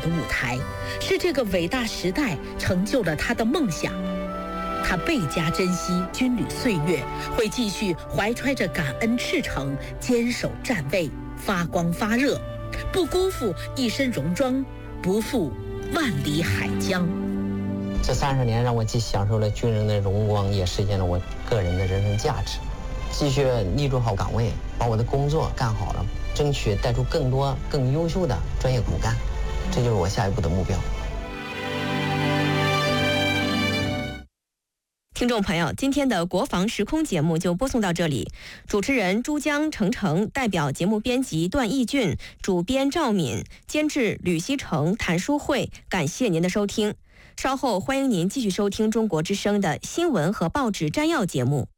的舞台，是这个伟大时代成就了他的梦想。他倍加珍惜军旅岁月，会继续怀揣着感恩赤诚，坚守站位，发光发热，不辜负一身戎装，不负万里海疆。 这30年让我既享受了军人的荣光，也实现了我个人的人生价值。继续立足好岗位，把我的工作干好了，争取带出更多更优秀的专业骨干，这就是我下一步的目标。 听众朋友，今天的国防时空节目就播送到这里。主持人珠江程程，代表节目编辑段义俊，主编赵敏，监制吕希成、谭淑慧，感谢您的收听。稍后欢迎您继续收听中国之声的新闻和报纸摘要节目。